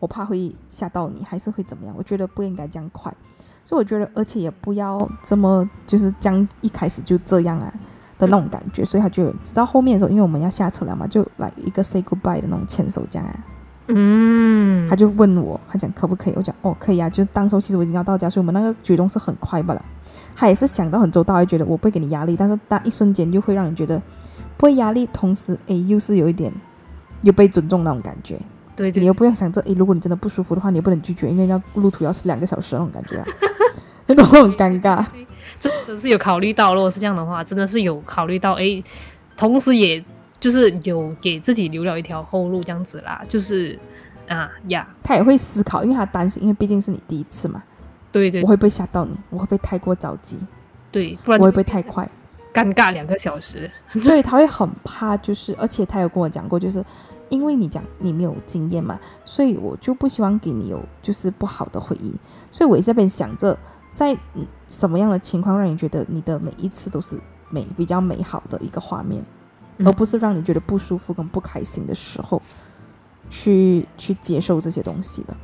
我怕会吓到你，还是会怎么样？我觉得不应该这样快，所以我觉得，而且也不要这么就是这样一开始就这样啊的那种感觉，所以他就直到后面的时候，因为我们要下车了嘛，就来一个 say goodbye 的那种牵手这样啊。他就问我，他讲可不可以？我讲哦可以啊，就当时候其实我已经要到家，所以我们那个举动是很快罢了。他也是想到很周到，会觉得我不会给你压力，但是一瞬间就会让你觉得不会压力，同时又是有一点有被尊重那种感觉。 对对， 你又不要想着如果你真的不舒服的话，你也不能拒绝，因为路途要是2个小时那种感觉啊，那种很尴尬。 这真是有考虑到，如果是这样的话，真的是有考虑到，同时也就是有给自己留了一条后路，这样子啦，就是他也会思考，因为他担心，因为毕竟是你第一次嘛。 对对， 我会不会吓到你？我会不会太过着急？ 对，不然我会不会太快？ 尴尬2个小时。 对，他会很怕，而且他有跟我讲过，就是因为你讲你没有经验嘛，所以我就不希望给你有就是不好的回忆，所以我也在那边想着，在什么样的情况让你觉得你的每一次都是比较美好的一个画面，而不是让你觉得不舒服跟不开心的时候去接受这些东西的。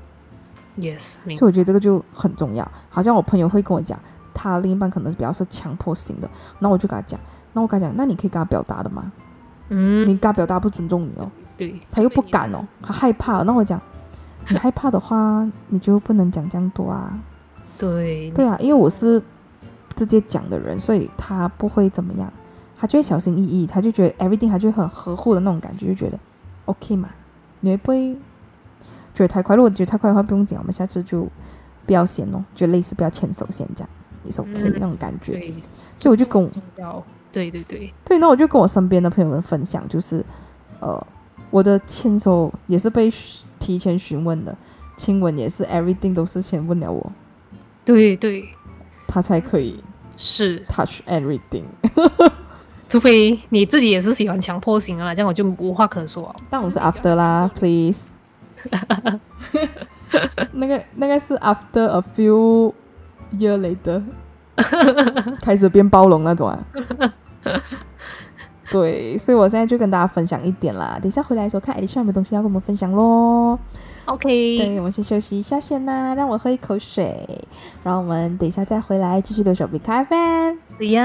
Yes， 所以我觉得这个就很重要。好像我朋友会跟我讲，他另一半可能比较是强迫型的，然后我就跟他讲，那你可以跟他表达的吗？你跟他表达不尊重你哦。 对， 他又不敢哦，他害怕。那我讲，你害怕的话，你就不能讲这样多啊。 对啊，因为我是直接讲的人，所以他不会怎么样，他就会小心翼翼，他就觉得 everything 他就会很呵护的那种感觉，就觉得 OK 嘛。你会不会觉得太快？如果觉得太快的话，不用紧，我们下次就不要先哦，就类似不要牵手先这样，也是 OK 那种感觉。 对， 所以我就跟我对， 那我就跟我身边的朋友们分享，就是我的牵手也是被提前询问的，亲吻也是 everything 都是先问了我， 对， 他才可以是 touch everything 除非你自己也是喜欢强迫型啊，这样我就无话可说。 但我是 after 啦 please 那个是 after a few year later 开始变包容那种啊对，所以我现在就跟大家分享一点啦，等一下回来的时候看 Alicia 有没有东西要跟我们分享咯。 OK， 对，我们先休息一下先啦，让我喝一口水，然后我们等一下再回来继续留守比咖啡。